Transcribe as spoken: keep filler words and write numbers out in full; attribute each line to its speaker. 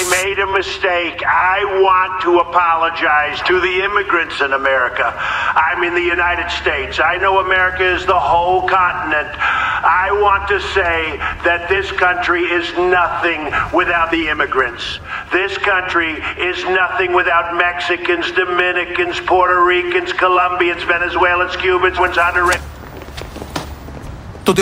Speaker 1: I made a mistake. I want to apologize to the immigrants in America. I'm in the United States. I know America is the whole continent. I want to say that this country is nothing without the immigrants. This country is nothing without Mexicans, Dominicans, Puerto Ricans, Colombians, Venezuelans, Cubans, Honduras.